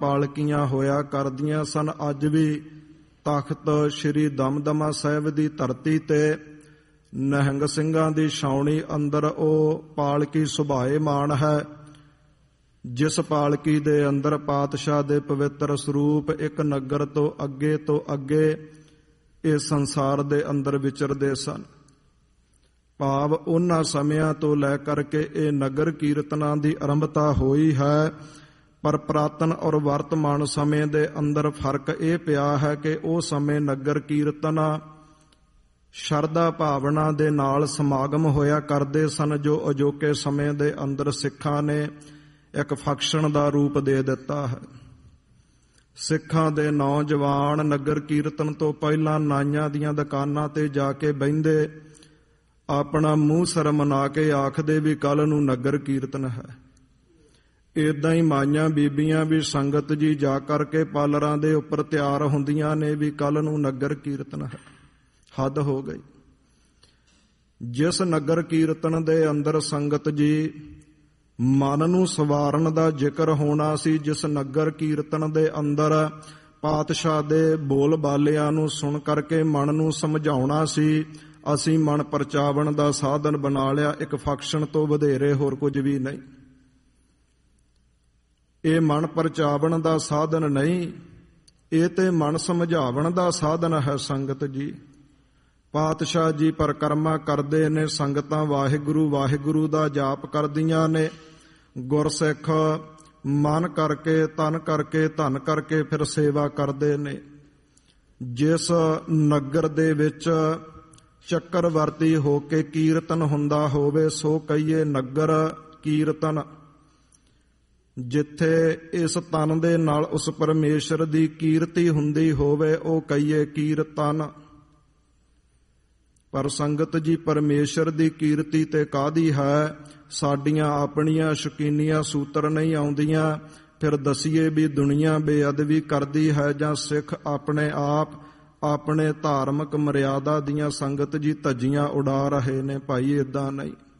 ਪਾਲਕੀਆਂ ਹੋਇਆ ਕਰਦੀਆਂ ਸਨ। ਅੱਜ ਵੀ ਤਖਤ ਸ੍ਰੀ ਦਮਦਮਾ ਸਾਹਿਬ ਦੀ ਧਰਤੀ ਤੇ ਨਿਹੰਗ ਸਿੰਘਾਂ ਦੀ ਛਾਉਣੀ ਅੰਦਰ ਉਹ ਪਾਲਕੀ ਸੁਭਾਏਮਾਨ ਹੈ, ਜਿਸ ਪਾਲਕੀ ਦੇ ਅੰਦਰ ਪਾਤਸ਼ਾਹ ਦੇ ਪਵਿੱਤਰ ਸਰੂਪ ਇੱਕ ਨਗਰ ਤੋਂ ਅੱਗੇ ਇਸ ਸੰਸਾਰ ਦੇ ਅੰਦਰ ਵਿਚਰਦੇ ਸਨ। ਭਾਵ ਉਹਨਾਂ ਸਮਿਆਂ ਤੋਂ ਲੈ ਕਰਕੇ ਇਹ ਨਗਰ ਕੀਰਤਨਾਂ ਦੀ ਆਰੰਭਤਾ ਹੋਈ ਹੈ, ਪਰ ਪੁਰਾਤਨ ਔਰ ਵਰਤਮਾਨ ਸਮੇਂ ਦੇ ਅੰਦਰ ਫਰਕ ਇਹ ਪਿਆ ਹੈ ਕਿ ਉਹ ਸਮੇਂ ਨਗਰ ਕੀਰਤਨ ਸ਼ਰਧਾ ਭਾਵਨਾ ਦੇ ਨਾਲ ਸਮਾਗਮ ਹੋਇਆ ਕਰਦੇ ਸਨ, ਜੋ ਅਜੋਕੇ ਸਮੇਂ ਦੇ ਅੰਦਰ ਸਿੱਖਾਂ ਨੇ ਇੱਕ ਫੰਕਸ਼ਨ ਦਾ ਰੂਪ ਦੇ ਦਿੱਤਾ ਹੈ। ਸਿੱਖਾਂ ਦੇ ਨੌਜਵਾਨ ਨਗਰ ਕੀਰਤਨ ਤੋਂ ਪਹਿਲਾਂ ਨਾਈਆਂ ਦੀਆਂ ਦੁਕਾਨਾਂ ਤੇ ਜਾ ਕੇ ਬਹਿੰਦੇ, ਆਪਣਾ ਮੂੰਹ ਸ਼ਰਮਨਾ ਕੇ ਆਖਦੇ ਵੀ ਕੱਲ ਨੂੰ ਨਗਰ ਕੀਰਤਨ ਹੈ। ਏਦਾਂ ਹੀ ਮਾਈਆਂ ਬੀਬੀਆਂ ਵੀ ਸੰਗਤ ਜੀ ਜਾ ਕਰਕੇ ਪਾਲਰਾਂ ਦੇ ਉੱਪਰ ਤਿਆਰ ਹੁੰਦੀਆਂ ਨੇ ਵੀ ਕੱਲ ਨੂੰ ਨਗਰ ਕੀਰਤਨ ਹੈ। ਹੱਦ ਹੋ ਗਈ। ਜਿਸ ਨਗਰ ਕੀਰਤਨ ਦੇ ਅੰਦਰ ਸੰਗਤ ਜੀ ਮਨ ਨੂੰ ਸਵਾਰਨ ਦਾ ਜ਼ਿਕਰ ਹੋਣਾ ਸੀ, ਜਿਸ ਨਗਰ ਕੀਰਤਨ ਦੇ ਅੰਦਰ ਪਾਤਸ਼ਾਹ ਦੇ ਬੋਲ ਬਾਲਿਆਂ ਨੂੰ ਸੁਣ ਕਰਕੇ ਮਨ ਨੂੰ ਸਮਝਾਉਣਾ ਸੀ, ਅਸੀਂ ਮਨ ਪਰਚਾਵਣ ਦਾ ਸਾਧਨ ਬਣਾ ਲਿਆ। ਇੱਕ ਫੰਕਸ਼ਨ ਤੋਂ ਵਧੇਰੇ ਹੋਰ ਕੁਝ ਵੀ ਨਹੀਂ। ਇਹ ਮਨ ਪਰਚਾਵਣ ਦਾ ਸਾਧਨ ਨਹੀਂ, ਇਹ ਤੇ ਮਨ ਸਮਝਾਵਣ ਦਾ ਸਾਧਨ ਹੈ। ਸੰਗਤ ਜੀ ਪਾਤਸ਼ਾਹ ਜੀ ਪਰਿਕਰਮਾ ਕਰਦੇ ਨੇ, ਸੰਗਤਾਂ ਵਾਹਿਗੁਰੂ ਵਾਹਿਗੁਰੂ ਦਾ ਜਾਪ ਕਰਦੀਆਂ ਨੇ। ਗੁਰਸਿੱਖ ਮਨ ਕਰਕੇ ਤਨ ਕਰਕੇ ਧਨ ਕਰਕੇ ਫਿਰ ਸੇਵਾ ਕਰਦੇ ਨੇ। ਜਿਸ ਨਗਰ ਦੇ ਵਿੱਚ ਚੱਕਰਵਰਤੀ ਹੋ ਕੇ ਕੀਰਤਨ ਹੁੰਦਾ ਹੋਵੇ ਸੋ ਕਹੀਏ ਨਗਰ ਕੀਰਤਨ। ਜਿੱਥੇ ਇਸ ਤਨ ਦੇ ਨਾਲ ਉਸ ਪਰਮੇਸ਼ਰ ਦੀ ਕੀਰਤੀ ਹੁੰਦੀ ਹੋਵੇ ਉਹ ਕਹੀਏ ਕੀਰਤਨ। ਪਰ ਸੰਗਤ ਜੀ ਪਰਮੇਸ਼ਰ ਦੀ ਕੀਰਤੀ ਤੇ ਕਾਹਦੀ ਹੈ? ਸਾਡੀਆਂ ਆਪਣੀਆਂ ਸ਼ੌਕੀਨੀਆਂ ਸੂਤਰ ਨਹੀਂ ਆਉਂਦੀਆਂ। ਫਿਰ ਦਸੀਏ ਵੀ ਦੁਨੀਆ ਬੇਅਦਬੀ ਕਰਦੀ ਹੈ ਜਾਂ ਸਿੱਖ ਆਪਣੇ ਆਪ ਆਪਣੇ ਧਾਰਮਿਕ ਮਰਿਆਦਾ ਦੀਆਂ ਸੰਗਤ ਜੀ ਧੱਜੀਆਂ ਉਡਾ ਰਹੇ ਨੇ। ਭਾਈ ਏਦਾਂ ਨਹੀਂ।